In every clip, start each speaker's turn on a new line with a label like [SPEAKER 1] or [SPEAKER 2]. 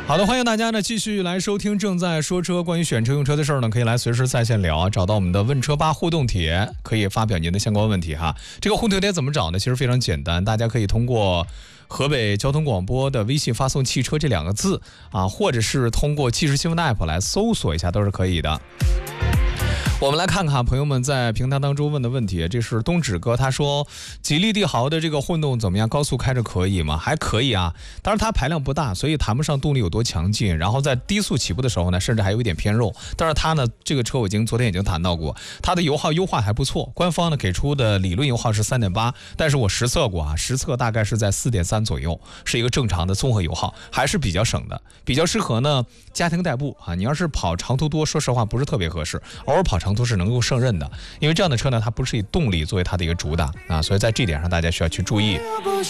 [SPEAKER 1] 好的，欢迎大家呢继续来收听正在说车，关于选车用车的事儿呢，可以来随时在线聊啊，找到我们的问车吧互动帖，可以发表您的相关问题哈。这个互动帖怎么找呢？其实非常简单，大家可以通过河北交通广播的微信发送汽车这2个字啊，或者是通过即时新闻的 app 来搜索一下都是可以的。我们来看看朋友们在平台当中问的问题，这是东指哥，他说吉利帝豪的这个混动怎么样？高速开着可以吗？还可以啊，当然它排量不大，所以谈不上动力有多强劲，然后在低速起步的时候呢，甚至还有一点偏肉。但是它呢，这个车我昨天已经谈到过，它的油耗优化还不错，官方呢给出的理论油耗是 3.8， 但是我实测过啊，实测大概是在 4.3 左右，是一个正常的综合油耗，还是比较省的，比较适合呢家庭代步啊。你要是跑长途多，说实话不是特别合适，偶尔跑长途是能够胜任的，因为这样的车呢，它不是以动力作为它的一个主打啊，所以在这点上大家需要去注意。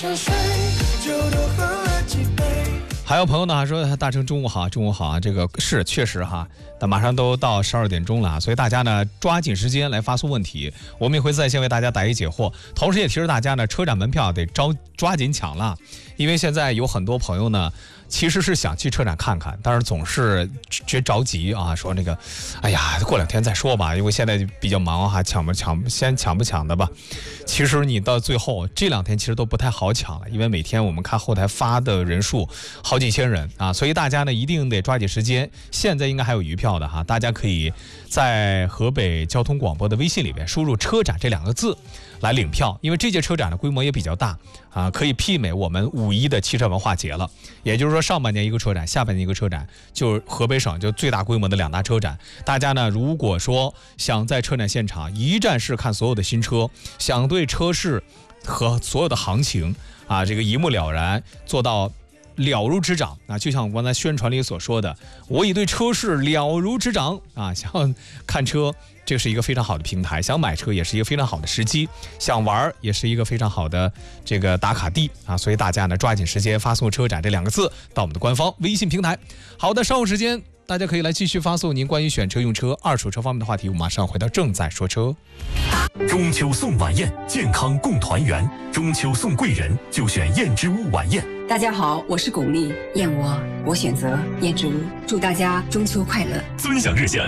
[SPEAKER 1] 还有朋友呢还说大成中午好，中午好啊，这个是确实哈，但马上都到12点钟了，所以大家呢抓紧时间来发送问题，我们也会在线为大家答疑解惑，同时也提示大家呢，车展门票得抓紧抢了，因为现在有很多朋友呢其实是想去车展看看，但是总是觉着急啊，说那个哎呀过2天再说吧，因为现在比较忙哈，抢不抢的吧。其实你到最后这2天其实都不太好抢了，因为每天我们看后台发的人数好几千人啊，所以大家呢一定得抓紧时间，现在应该还有余票的哈，大家可以在河北交通广播的微信里边输入车展这2个字来领票，因为这届车展的规模也比较大啊，可以媲美我们5·1的汽车文化节了。也就是说，上半年一个车展，下半年一个车展，就是河北省就最大规模的2大车展。大家呢，如果说想在车展现场一站式看所有的新车，想对车市和所有的行情啊，这个一目了然，做到了如指掌啊，就像我刚才宣传里所说的，我已对车市了如指掌啊，想看车。这是一个非常好的平台，想买车也是一个非常好的时机，想玩也是一个非常好的这个打卡地啊，所以大家呢抓紧时间发送车展这2个字到我们的官方微信平台。好的，稍后时间大家可以来继续发送您关于选车用车二手车方面的话题，我们马上回到正在说车。
[SPEAKER 2] 中秋送晚宴，健康共团圆，中秋送贵人就选燕之屋晚宴。
[SPEAKER 3] 大家好，我是巩俐，燕窝我选择燕之屋，祝大家中秋快乐。
[SPEAKER 2] 尊享热线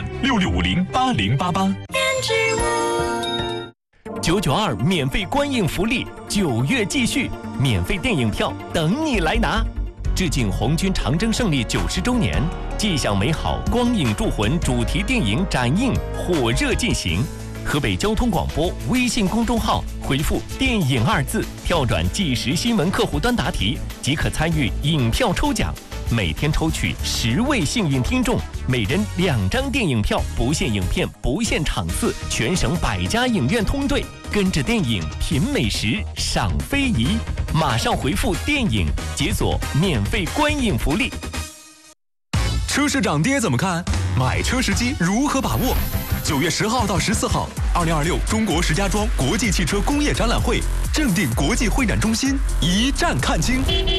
[SPEAKER 2] 66508088。
[SPEAKER 3] 燕之屋
[SPEAKER 4] 992免费观影福利，9月继续，免费电影票等你来拿。致敬红军长征胜利90周年，既享美好，光影铸魂主题电影展映火热进行。河北交通广播微信公众号回复“电影”2字，跳转即时新闻客户端答题，即可参与影票抽奖。每天抽取10位幸运听众，每人2张电影票，不限影片，不限场次，全省100家影院通兑，跟着电影品美食，赏非遗。马上回复“电影”，解锁免费观影福利。
[SPEAKER 2] 车市涨跌怎么看？买车时机如何把握？9月10号到14号，2026中国石家庄国际汽车工业展览会正定国际会展中心一站看清。